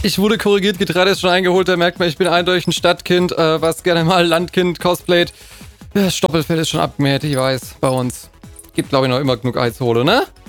Ich wurde korrigiert, Getreide ist schon eingeholt, da merkt man, ich bin eindeutig ein Stadtkind, was gerne mal Landkind cosplayt. Das Stoppelfeld ist schon abgemäht, ich weiß, bei uns. Gibt, glaube ich, noch immer genug Eishole, ne?